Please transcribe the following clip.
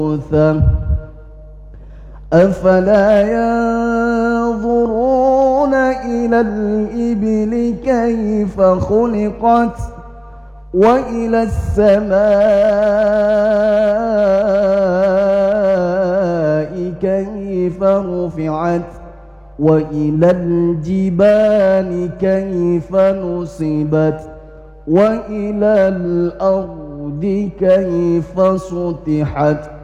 أفلا ينظرون إلى الإبل كيف خلقت وإلى السماء كيف رفعت وإلى الجبال كيف نصبت وإلى الأرض كيف سطحت